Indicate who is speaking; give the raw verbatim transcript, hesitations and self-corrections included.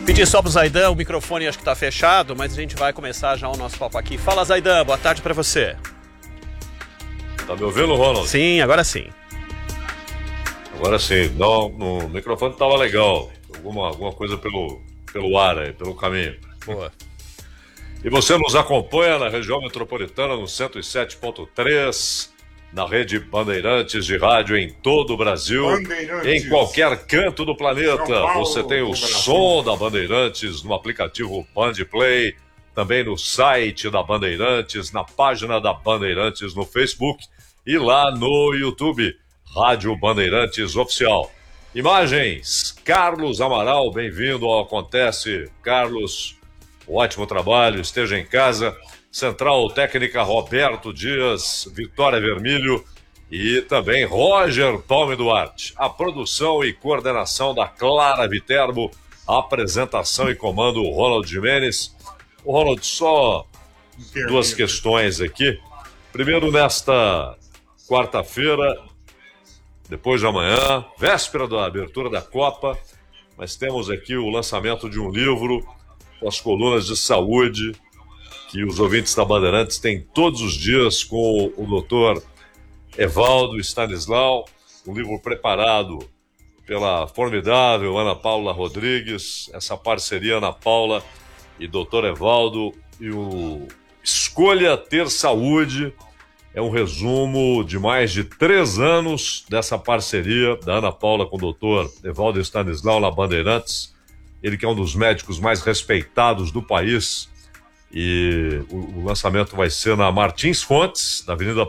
Speaker 1: Pedir só pro Zaidan, o microfone acho que tá fechado, mas a gente vai começar já o nosso papo aqui. Fala, Zaidan, boa tarde pra você.
Speaker 2: Tá me ouvindo, Ronald?
Speaker 1: Sim, agora sim.
Speaker 2: Agora sim. Não, no microfone tava legal. Alguma, alguma coisa pelo, pelo ar aí, pelo caminho.
Speaker 1: Boa.
Speaker 2: E você nos acompanha na região metropolitana no cento e sete ponto três, na rede Bandeirantes de rádio em todo o Brasil, em qualquer canto do planeta. Paulo, você tem o som da Bandeirantes no aplicativo Bandplay, também no site da Bandeirantes, na página da Bandeirantes no Facebook e lá no YouTube, Rádio Bandeirantes Oficial. Imagens, Carlos Amaral, bem-vindo ao Acontece. Carlos, ótimo trabalho, esteja em casa. Central técnica Roberto Dias, Vitória Vermilho e também Roger Palme Duarte. A produção e coordenação da Clara Viterbo, a apresentação e comando Ronald Jimenez. O Ronald, só duas questões aqui. Primeiro, nesta quarta-feira, depois de amanhã, véspera da abertura da Copa, nós temos aqui o lançamento de um livro com as colunas de saúde que os ouvintes da Bandeirantes têm todos os dias com o doutor Evaldo Stanislau, um livro preparado pela formidável Ana Paula Rodrigues, essa parceria Ana Paula e doutor Evaldo, e o Escolha Ter Saúde é um resumo de mais de três anos dessa parceria da Ana Paula com o doutor Evaldo Stanislau na Bandeirantes, ele que é um dos médicos mais respeitados do país. E o, o lançamento vai ser na Martins Fontes, na Avenida